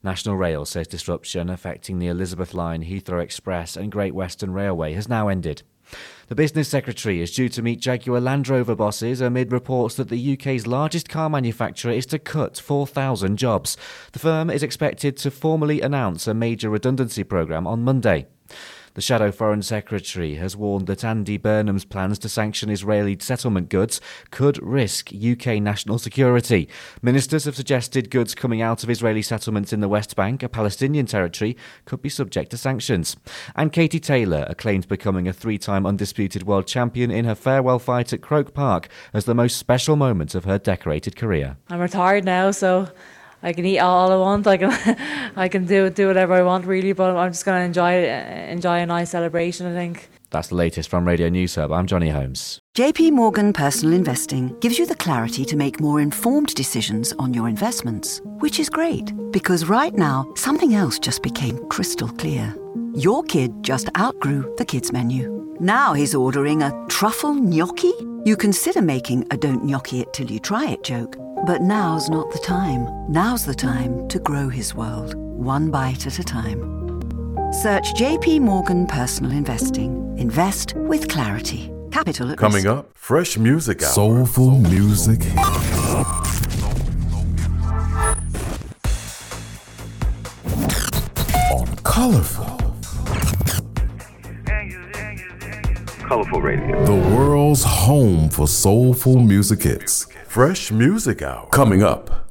National Rail says disruption affecting the Elizabeth Line, Heathrow Express and Great Western Railway has now ended. The Business Secretary is due to meet Jaguar Land Rover bosses amid reports that the UK's largest car manufacturer is to cut 4,000 jobs. The firm is expected to formally announce a major redundancy programme on Monday. The Shadow Foreign Secretary has warned that Andy Burnham's plans to sanction Israeli settlement goods could risk UK national security. Ministers have suggested goods coming out of Israeli settlements in the West Bank, a Palestinian territory, could be subject to sanctions. And Katie Taylor acclaimed becoming a 3-time undisputed world champion in her farewell fight at Croke Park as the most special moment of her decorated career. I'm retired now, so I can eat all I want. I can do whatever I want, really. But I'm just going to enjoy a nice celebration, I think. That's the latest from Radio News Hub. I'm Johnny Holmes. JP Morgan Personal Investing gives you the clarity to make more informed decisions on your investments, which is great because right now something else just became crystal clear. Your kid just outgrew the kids menu. Now he's ordering a truffle gnocchi. You consider making a "don't gnocchi it till you try it" joke. But now's not the time. Now's the time to grow his world, one bite at a time. Search JP Morgan Personal Investing. Invest with clarity. Capital at Coming risk. up, fresh music hour. Soulful music. On Colorful. Colorful Radio. The world's home for soulful music hits. Fresh music hour. Coming up.